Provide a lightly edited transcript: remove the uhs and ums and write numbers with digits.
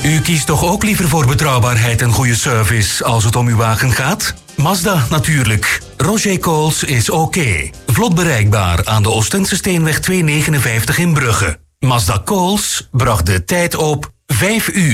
U kiest toch ook liever voor betrouwbaarheid en goede service als het om uw wagen gaat? Mazda natuurlijk. Roger Coles is oké. Vlot bereikbaar aan de Oostense Steenweg 259 in Brugge. Mazda Coles bracht de tijd op 5 uur.